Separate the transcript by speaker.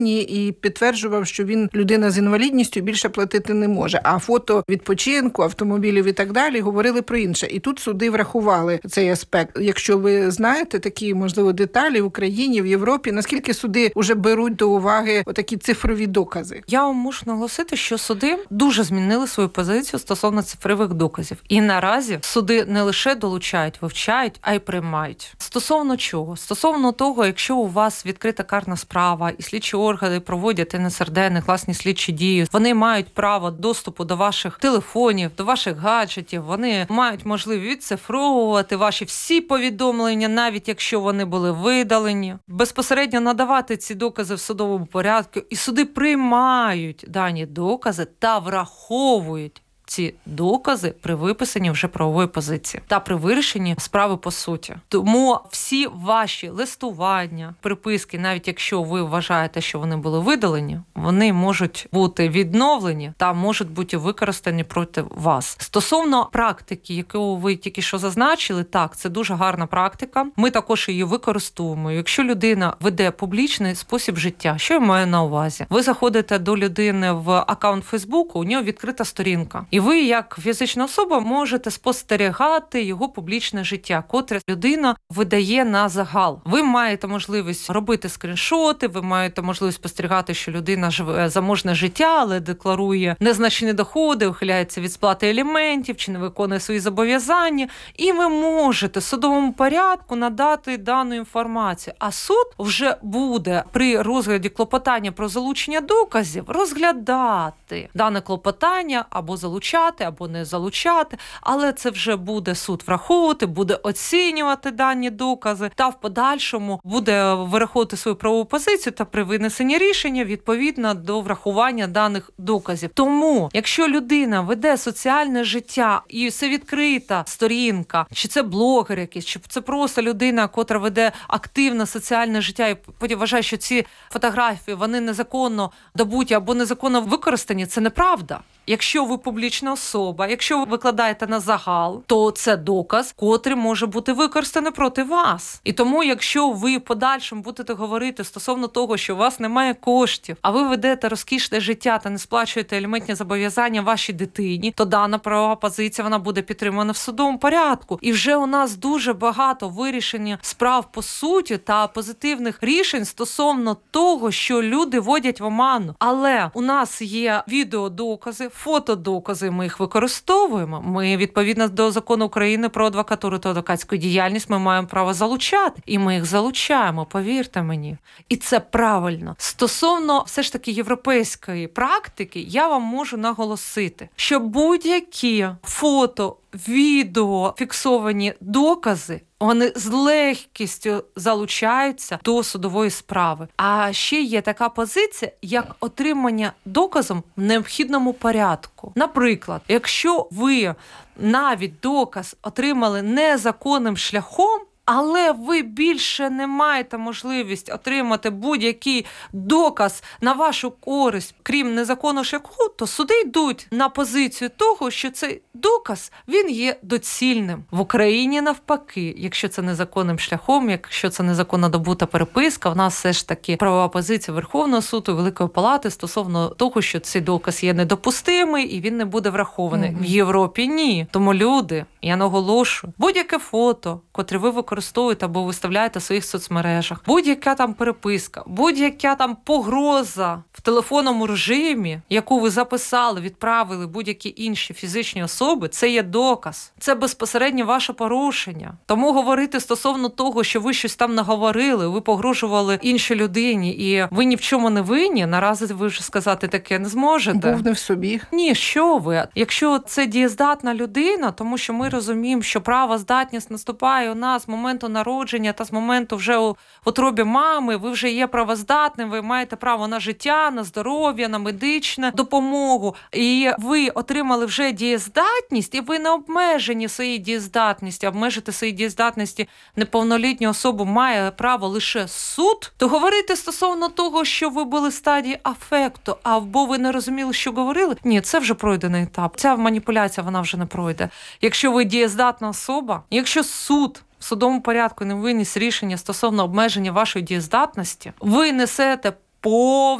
Speaker 1: і підтверджував, що він людина з інвалідністю, більше платити не може. А фото відпочинку, автомобілів і так далі говорили про інше. І тут суди врахували цей аспект. Якщо ви знаєте такі, можливо, деталі в Україні, в Європі, наскільки суди вже беруть до уваги отакі цифрові докази?
Speaker 2: Я вам мушу наголосити, що суди дуже змінили свою позицію стосовно цифрових доказів. І наразі суди не лише долучають, вивчають, а й приймають. Стосовно чого? Стосовно того, якщо у вас відкрита карна справа і слідчі органи проводять НСРД, негласні слідчі дії, вони мають право доступу до ваших телефонів, до ваших гаджетів, вони мають можливість відцифровувати ваші всі повідомлення, навіть якщо вони були видалені, безпосередньо надавати ці докази в судовому порядку, і суди приймають дані докази та враховують ці докази при виписанні вже правової позиції та при вирішенні справи по суті. Тому всі ваші листування, приписки, навіть якщо ви вважаєте, що вони були видалені, вони можуть бути відновлені та можуть бути використані проти вас. Стосовно практики, яку ви тільки що зазначили, так, це дуже гарна практика. Ми також її використовуємо. Якщо людина веде публічний спосіб життя, що я маю на увазі? Ви заходите до людини в аккаунт Фейсбуку, у нього відкрита сторінка. І ви, як фізична особа, можете спостерігати його публічне життя, котре людина видає на загал. Ви маєте можливість робити скріншоти, ви маєте можливість спостерігати, що людина живе заможне життя, але декларує незначні доходи, ухиляється від сплати аліментів чи не виконує свої зобов'язання. І ви можете в судовому порядку надати дану інформацію. А суд вже буде при розгляді клопотання про залучення доказів розглядати дане клопотання або залучати, або не залучати, але це вже буде суд враховувати, буде оцінювати дані докази та в подальшому буде вираховувати свою правову позицію та при винесенні рішення відповідно до врахування даних доказів. Тому, якщо людина веде соціальне життя і це відкрита сторінка, чи це блогер якийсь, чи це просто людина, котра веде активне соціальне життя і потім вважає, що ці фотографії, вони незаконно добуті або незаконно використані, це неправда. Якщо ви публічна особа, якщо ви викладаєте на загал, то це доказ, котрий може бути використаний проти вас. І тому, якщо ви в подальшому будете говорити стосовно того, що у вас немає коштів, а ви ведете розкішне життя та не сплачуєте аліментні зобов'язання вашій дитині, то дана правова позиція, вона буде підтримана в судовому порядку. І вже у нас дуже багато вирішення справ по суті та позитивних рішень стосовно того, що люди вводять в оману. Але у нас є відеодокази, фотодокази, ми їх використовуємо. Ми, відповідно до закону України про адвокатуру та адвокатську діяльність, ми маємо право залучати. І ми їх залучаємо, повірте мені. І це правильно. Стосовно все ж таки європейської практики, я вам можу наголосити, що будь-які фото, відео, фіксовані докази, вони з легкістю залучаються до судової справи. А ще є така позиція, як отримання доказом в необхідному порядку. Наприклад, якщо ви навіть доказ отримали незаконним шляхом, але ви більше не маєте можливість отримати будь-який доказ на вашу користь, крім незаконного шляху, то суди йдуть на позицію того, що цей доказ, він є доцільним. В Україні навпаки, якщо це незаконним шляхом, якщо це незаконно добута переписка, в нас все ж таки правова позиція Верховного суду, Великої Палати стосовно того, що цей доказ є недопустимий і він не буде врахований. В Європі ні. Тому люди, я наголошую, будь-яке фото, котре ви використовуєте або виставляєте в своїх соцмережах, будь-яка там переписка, будь-яка там погроза в телефонному режимі, яку ви записали, відправили будь-які інші фізичні особи, це є доказ. Це безпосередньо ваше порушення. Тому говорити стосовно того, що ви щось там наговорили, ви погрожували іншій людині і ви ні в чому не винні, наразі ви вже сказати таке не зможете.
Speaker 1: Був не в собі.
Speaker 2: Ні, що ви? Якщо це дієздатна людина, тому що ми розуміємо, що правоздатність наступає у нас з моменту народження та з моменту вже в утробі мами, ви вже є правоздатним, ви маєте право на життя, на здоров'я, на медичну допомогу. І ви отримали вже дієздатність, і ви не обмежені своїй дієздатності, обмежити своїй дієздатності неповнолітню особу має право лише суд, то говорити стосовно того, що ви були в стадії афекту, або ви не розуміли, що говорили, ні, це вже пройдений етап. Ця маніпуляція, вона вже не пройде. Якщо ви дієздатна особа, якщо суд в судовому порядку не виніс рішення стосовно обмеження вашої дієздатності, ви несете повністю